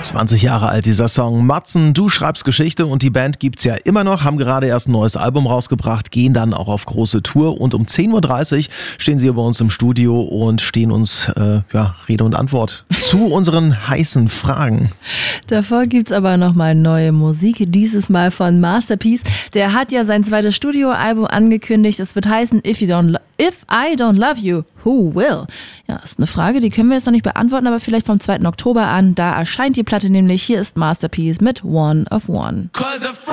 20 Jahre alt dieser Song. Matzen, du schreibst Geschichte und die Band gibt's ja immer noch, haben gerade erst ein neues Album rausgebracht, gehen dann auch auf große Tour und um 10.30 Uhr stehen sie bei uns im Studio und stehen uns Rede und Antwort zu unseren heißen Fragen. Davor gibt's aber nochmal neue Musik, dieses Mal von Masterpiece. Der hat ja sein zweites Studioalbum angekündigt. Es wird heißen If I Don't Love You, Who Will? Ja, ist eine Frage, die können wir jetzt noch nicht beantworten, aber vielleicht vom 2. Oktober an. Da erscheint die Platte nämlich. Hier ist Masterpiece mit One of One.